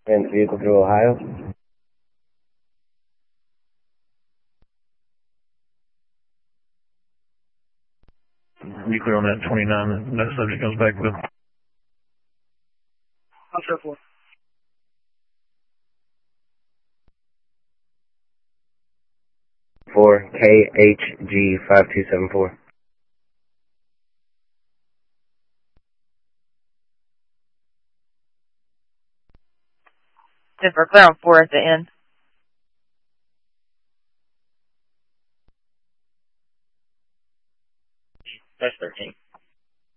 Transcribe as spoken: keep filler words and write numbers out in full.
And vehicle through Ohio. You clear on that twenty-nine, that subject comes back with. Officer four. four K H G five two seven four. Denver, clear on four at the end.